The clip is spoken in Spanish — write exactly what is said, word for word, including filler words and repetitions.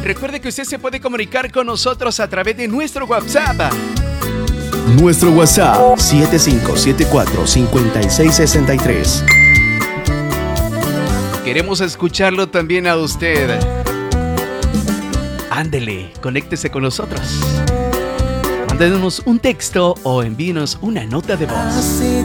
Recuerde que usted se puede comunicar con nosotros a través de nuestro WhatsApp. Nuestro WhatsApp siete cinco siete cuatro, cinco seis seis tres. Queremos escucharlo también a usted. Ándele, conéctese con nosotros. Mándenos un texto o envíenos una nota de voz. Hace